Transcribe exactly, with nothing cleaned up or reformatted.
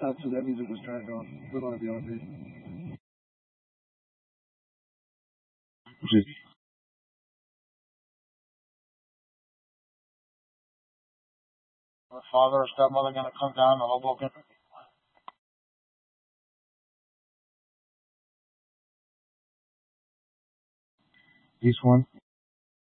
Oh, so that music was turned on. Put on it, be on it. Just My father or stepmother gonna come down to Hoboken? this one.